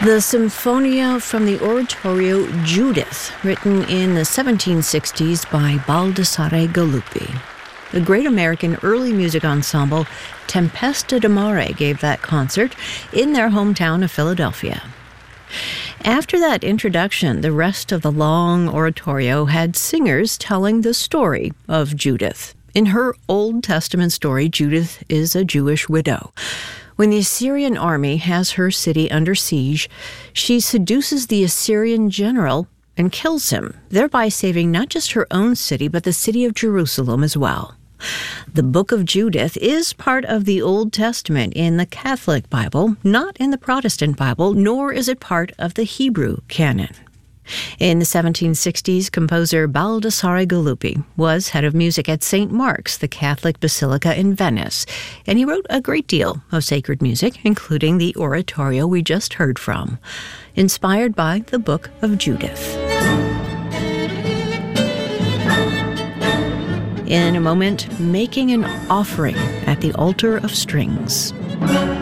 The Sinfonia from the oratorio Judith, written in the 1760s by Baldassare Galuppi. The great American early music ensemble Tempesta di Mare gave that concert in their hometown of Philadelphia. After that introduction, the rest of the long oratorio had singers telling the story of Judith. In her Old Testament story, Judith is a Jewish widow. When the Assyrian army has her city under siege, she seduces the Assyrian general and kills him, thereby saving not just her own city, but the city of Jerusalem as well. The Book of Judith is part of the Old Testament in the Catholic Bible, not in the Protestant Bible, nor is it part of the Hebrew canon. In the 1760s, composer Baldassare Galuppi was head of music at St. Mark's, the Catholic Basilica in Venice, and he wrote a great deal of sacred music, including the oratorio we just heard from, inspired by the Book of Judith. In a moment, making an offering at the altar of strings.